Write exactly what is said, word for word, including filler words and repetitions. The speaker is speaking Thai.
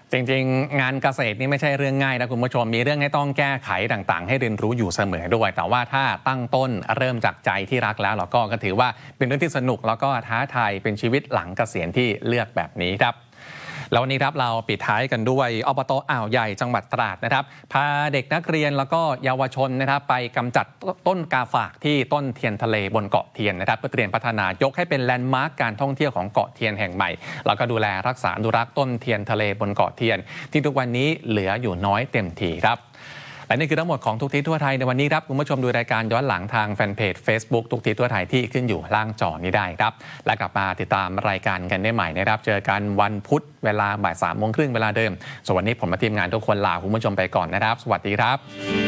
จริงๆงานเกษตรนี่ไม่ใช่เรื่องง่ายนะคุณผู้ชมมีเรื่องให้ต้องแก้ไขต่างๆให้เรียนรู้อยู่เสมอด้วยแต่ว่าถ้าตั้งต้นเริ่มจากใจที่รักแล้วเราก็ก็ถือว่าเป็นเรื่องที่สนุกแล้วก็ท้าทายเป็นชีวิตหลังเกษียณที่เลือกแบบนี้ครับแล้ววันนี้ครับเราปิดท้ายกันด้วยอบต.อ่าวใหญ่จังหวัดตราดนะครับพาเด็กนักเรียนแล้วก็เยาวชนนะครับไปกำจัดต้นกาฝากที่ต้นเทียนทะเลบนเกาะเทียนนะครับเพื่อเตรียมพัฒนายกให้เป็นแลนด์มาร์คการท่องเที่ยวของเกาะเทียนแห่งใหม่แล้วก็ดูแลรักษาอนุรักษ์ต้นเทียนทะเลบนเกาะเทียนที่ทุกวันนี้เหลืออยู่น้อยเต็มทีครับและนี่คือทั้งหมดของทุกทิศทั่วไทยในวันนี้ครับคุณผู้ชมดูรายการย้อนหลังทางแฟนเพจ Facebook ทุกทิศทั่วไทยที่ขึ้นอยู่ล่างจอนี้ได้ครับและกลับมาติดตามรายการกันได้ใหม่นะครับเจอกันวันพุธเวลาบ่ายสามโมงครึ่งเวลาเดิมส่วนวันนี้ผมและทีมงานทุกคนลาคุณผู้ชมไปก่อนนะครับสวัสดีครับ